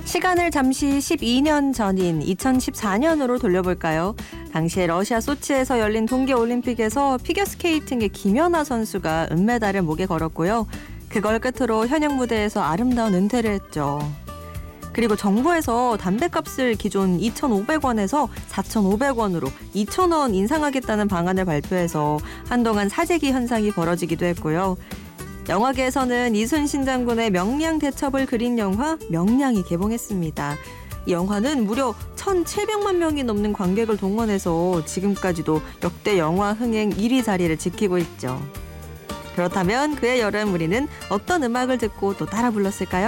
시간을 잠시 12년 전인 2014년으로 돌려볼까요? 당시에 러시아 소치에서 열린 동계올림픽에서 피겨스케이팅의 김연아 선수가 은메달을 목에 걸었고요. 그걸 끝으로 현역 무대에서 아름다운 은퇴를 했죠. 그리고 정부에서 담배값을 기존 2,500원에서 4,500원으로 2,000원 인상하겠다는 방안을 발표해서 한동안 사재기 현상이 벌어지기도 했고요. 영화계에서는 이순신 장군의 명량 대첩을 그린 영화 명량이 개봉했습니다. 이 영화는 무려 1,700만 명이 넘는 관객을 동원해서 지금까지도 역대 영화 흥행 1위 자리를 지키고 있죠. 그렇다면 그의 여름 우리는 어떤 음악을 듣고 또 따라 불렀을까요?